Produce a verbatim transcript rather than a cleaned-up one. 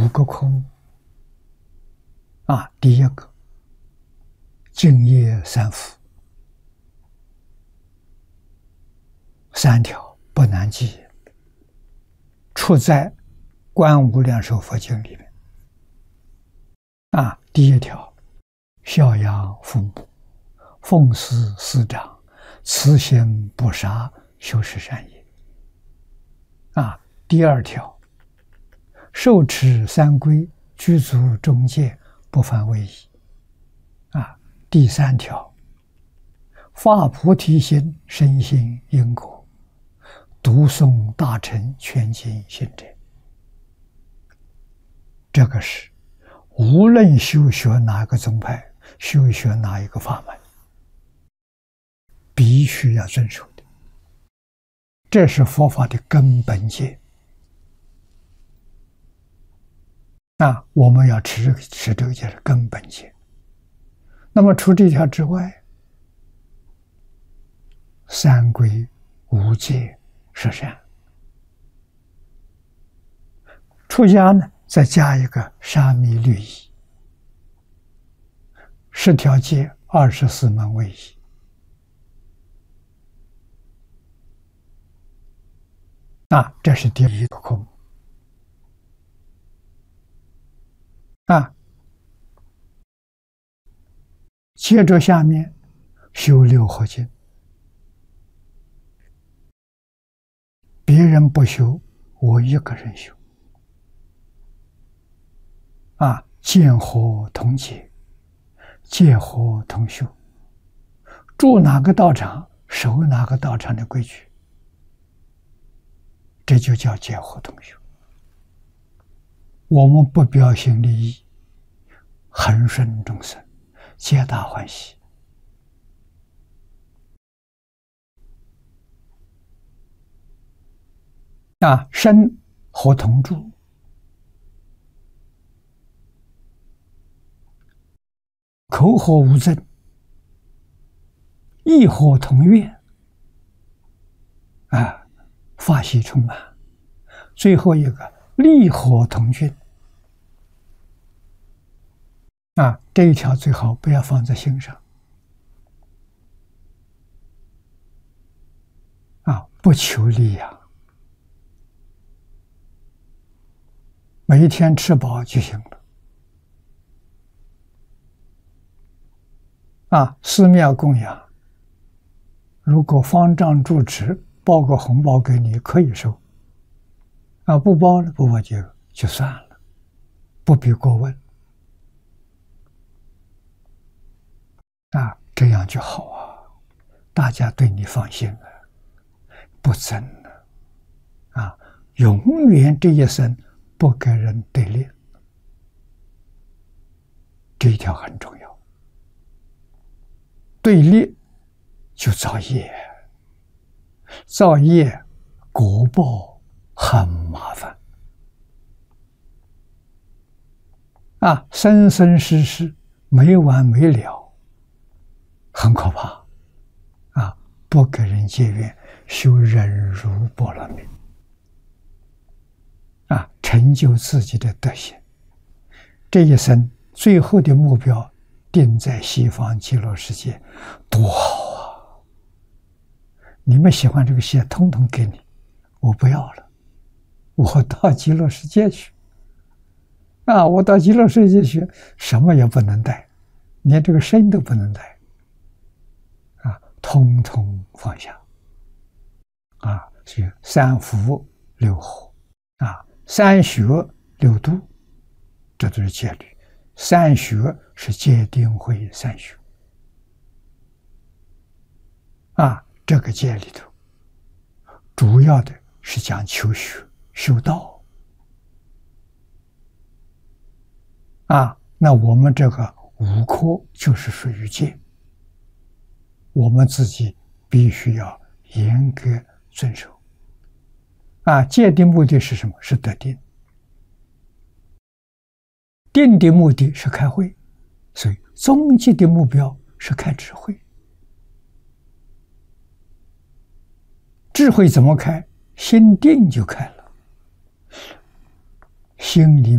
五个科目啊，第一个净业三福，三条不难记，出在《观无量寿佛经》里面。啊，第一条，孝养父母，奉事师长，慈心不杀，修持善业。啊，第二条，受持三规，具足中戒，不犯威仪。啊，第三条，发菩提心，深信因果，读诵大乘全经行者。这个是无论修学哪个宗派，修学哪一个法门，必须要遵守的。这是佛法的根本戒。啊，我们要持持这个戒是根本戒。那么除这条之外，三规、五戒、十善。出家呢，再加一个沙弥律仪，十条戒，二十四门威仪。啊，这是第一个科目。啊，接着下面修六合敬，别人不修，我一个人修。啊，见火同解，戒火同修，住哪个道场，守哪个道场的规矩，这就叫戒火同修。我们不标新立异，恒顺众生，皆大欢喜。啊，身和同住，口和无争，意和同愿。啊，法喜充满。最后一个利和同均。啊，这一条最好不要放在心上。啊，不求利养，每一天吃饱就行了。啊，寺庙供养，如果方丈住持包个红包给你，可以收。啊，不包了，不包就就算了，不必过问。啊，这样就好啊，大家对你放心了，不争了。啊，永远这一生不跟人对立，这一条很重要。对立就造业，造业果报很麻烦。啊，生生世世没完没了，很可怕。啊，不给人结缘，修忍辱波罗蜜。啊，成就自己的德行。这一生最后的目标定在西方极乐世界，多好啊！你们喜欢这个世界，统统给你，我不要了，我到极乐世界去。啊，我到极乐世界去，什么也不能带，连这个身都不能带。啊，统统放下。啊，是三福六和，啊，三学六度，这都是戒律。三学是戒定慧三学。啊，这个戒里头，主要的是讲求学、修道。啊，那我们这个五科就是属于戒，我们自己必须要严格遵守。啊，戒的目的是什么？是得定。定的目的是开慧，所以终极的目标是开智慧。智慧怎么开？心定就开了，心里